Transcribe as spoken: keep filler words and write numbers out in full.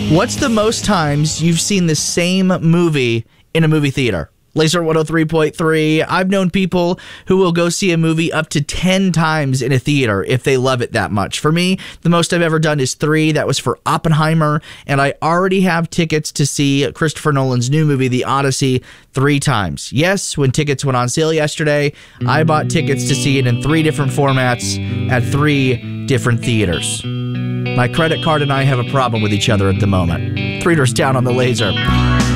What's the most times you've seen the same movie in a movie theater? Laser one oh three point three. I've known people who will go see a movie up to ten times in a theater if they love it that much. For me, the most I've ever done is three. That was for Oppenheimer, and I already have tickets to see Christopher Nolan's new movie, The Odyssey, three times. Yes, when tickets went on sale yesterday, I bought tickets to see it in three different formats at three different theaters. My credit card and I have a problem with each other at the moment. Three doors down on the Laser.